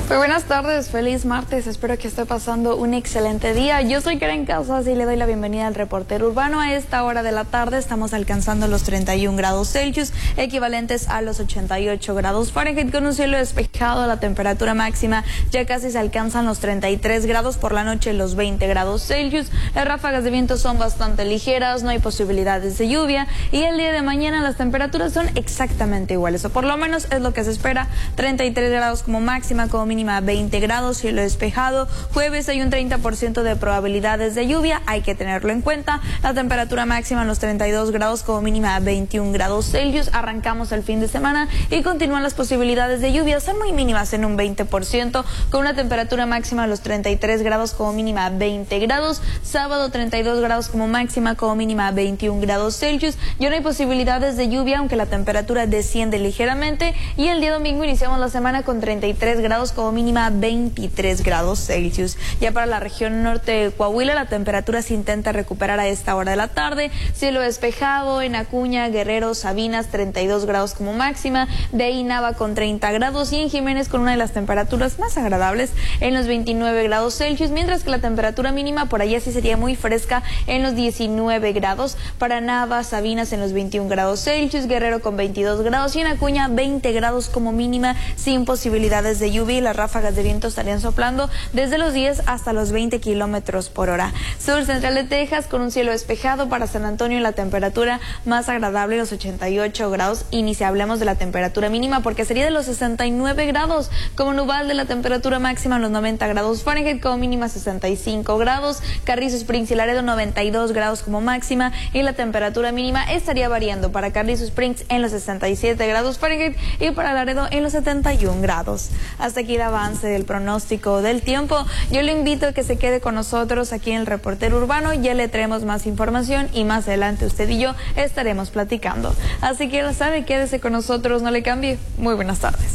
Muy buenas tardes, feliz martes, espero que esté pasando un excelente día. Yo soy Karen Casas y le doy la bienvenida al reportero urbano. A esta hora de la tarde estamos alcanzando los 31 grados Celsius, equivalentes a los 88 grados Fahrenheit, con un cielo despejado. La temperatura máxima ya casi se alcanzan los 33 grados, por la noche los 20 grados Celsius. Las ráfagas de viento son bastante ligeras, no hay posibilidades de lluvia y el día de mañana las temperaturas son exactamente iguales, o por lo menos es lo que se espera. 33 grados como máxima, como mínima 20 grados, cielo despejado. Jueves hay un 30% de probabilidades de lluvia, hay que tenerlo en cuenta. La temperatura máxima en los 32 grados, como mínima 21 grados Celsius. Arrancamos el fin de semana y continúan las posibilidades de lluvia, son muy mínimas en un 20%, con una temperatura máxima en los 33 grados, como mínima 20 grados. Sábado 32 grados como máxima, como mínima 21 grados Celsius. Ya no hay posibilidades de lluvia, aunque la temperatura desciende ligeramente. Y el día domingo iniciamos la semana con 33 grados, como mínima 23 grados Celsius. Ya para la región norte de Coahuila, la temperatura se intenta recuperar a esta hora de la tarde. Cielo despejado en Acuña, Guerrero, Sabinas, 32 grados como máxima. De ahí Nava con 30 grados y en Jiménez con una de las temperaturas más agradables en los 29 grados Celsius, mientras que la temperatura mínima por allá sí sería muy fresca en los 19 grados. Para Nava, Sabinas en los 21 grados Celsius, Guerrero con 22 grados y en Acuña 20 grados como mínima, sin posibilidades de lluvia, y las ráfagas de viento estarían soplando desde los 10 hasta los 20 kilómetros por hora. Sur central de Texas con un cielo despejado. Para San Antonio la temperatura más agradable, los 88 grados, y ni si hablemos de la temperatura mínima porque sería de los 69 grados. Como Uvalde la temperatura máxima en los 90 grados Fahrenheit, como mínima 65 grados. Carrizo Springs y Laredo 92 grados como máxima y la temperatura mínima estaría variando para Carrizo Springs en los 67 grados Fahrenheit y para Laredo en los 71 grados. Hasta aquí el avance del pronóstico del tiempo. Yo le invito a que se quede con nosotros aquí en el Reportero Urbano. Ya le traemos más información y más adelante usted y yo estaremos platicando. Así que ya lo sabe, quédese con nosotros, no le cambie. Muy buenas tardes.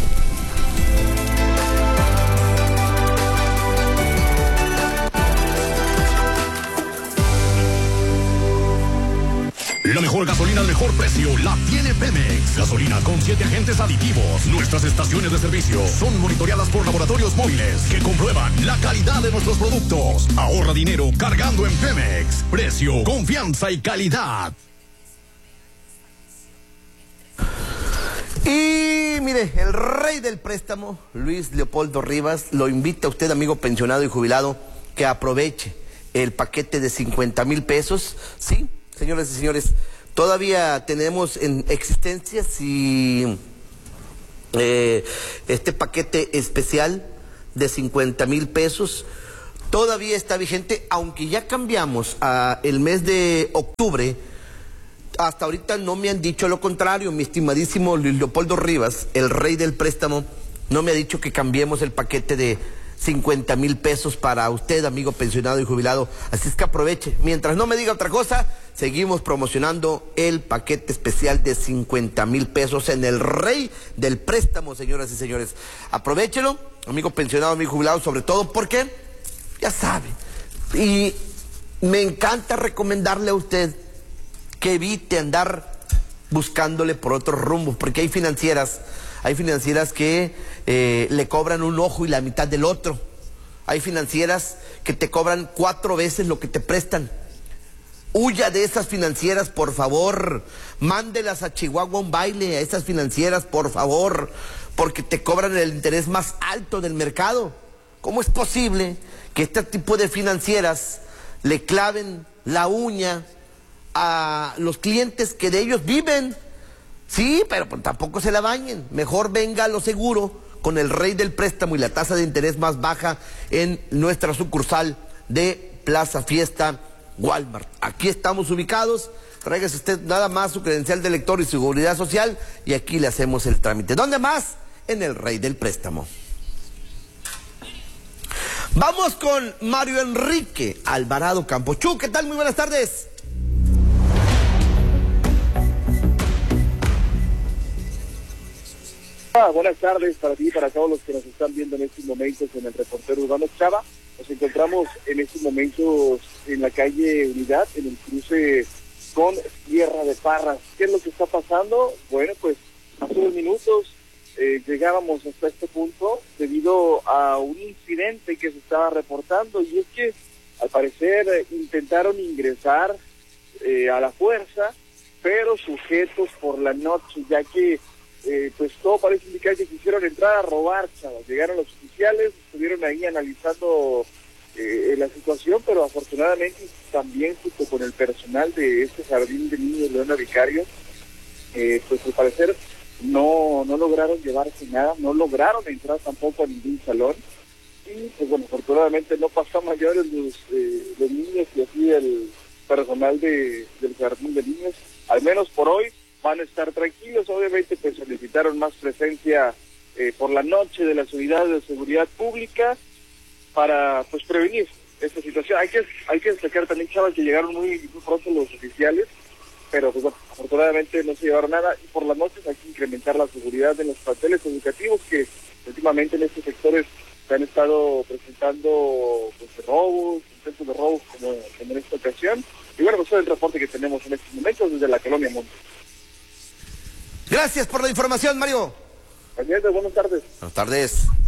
La mejor gasolina al mejor precio la tiene Pemex. Gasolina con 7 agentes aditivos. Nuestras estaciones de servicio son monitoreadas por laboratorios móviles que comprueban la calidad de nuestros productos. Ahorra dinero cargando en Pemex. Precio, confianza y calidad. Y mire, el rey del préstamo, Luis Leopoldo Rivas, lo invita a usted, amigo pensionado y jubilado, que aproveche el paquete de 50,000 pesos, ¿sí? Señoras y señores, todavía tenemos en existencia este paquete especial de 50,000 pesos. Todavía está vigente, aunque ya cambiamos a el mes de octubre. Hasta ahorita no me han dicho lo contrario, mi estimadísimo Luis Leopoldo Rivas, el rey del préstamo, no me ha dicho que cambiemos el paquete de 50,000 pesos para usted, amigo pensionado y jubilado. Así es que aproveche. Mientras no me diga otra cosa, seguimos promocionando el paquete especial de 50,000 pesos en el rey del préstamo, señoras y señores. Aprovechelo, amigo pensionado, amigo jubilado, sobre todo porque, ya sabe, y me encanta recomendarle a usted que evite andar buscándole por otros rumbos, porque hay financieras que le cobran un ojo y la mitad del otro. Hay financieras que te cobran 4 veces lo que te prestan. Huya de esas financieras, por favor. Mándelas a Chihuahua a un baile, a esas financieras, por favor, porque te cobran el interés más alto del mercado. ¿Cómo es posible que este tipo de financieras le claven la uña a los clientes que de ellos viven? Sí, pero pues tampoco se la bañen. Mejor venga a lo seguro con el rey del préstamo y la tasa de interés más baja en nuestra sucursal de Plaza Fiesta Walmart. Aquí estamos ubicados. Tráigase usted nada más su credencial de lector y su seguridad social y aquí le hacemos el trámite. ¿Dónde más? En el rey del préstamo. Vamos con Mario Enrique Alvarado Campochú. ¿Qué tal? Muy buenas tardes. Buenas tardes para ti y para todos los que nos están viendo en estos momentos en el Reportero Urbano. Chava, nos encontramos en estos momentos en la calle Unidad, en el cruce con Sierra de Parras. ¿Qué es lo que está pasando? Bueno, pues hace unos minutos llegábamos hasta este punto debido a un incidente que se estaba reportando, y es que al parecer intentaron ingresar a la fuerza, pero sujetos por la noche, ya que pues todo parece indicar que quisieron entrar a robar, chavos. Llegaron los oficiales, estuvieron ahí analizando la situación, pero afortunadamente también junto con el personal de este jardín de niños Leona Vicario, pues al parecer no lograron llevarse nada, no lograron entrar tampoco a ningún salón, y pues bueno, afortunadamente no pasó a mayores los niños y así el personal del jardín de niños, al menos por hoy van a estar tranquilos. Obviamente pues solicitaron más presencia por la noche de las unidades de seguridad pública para pues prevenir esta situación. Hay que destacar también, chavos, que llegaron muy pronto los oficiales, pero pues bueno, afortunadamente no se llevaron nada, y por las noches hay que incrementar la seguridad en los planteles educativos, que últimamente en estos sectores se han estado presentando pues robos, intentos de robos como en esta ocasión. Y bueno, pues es el reporte que tenemos en estos momentos desde la Colonia Monte. Gracias por la información, Mario. Buenas tardes. Buenas tardes.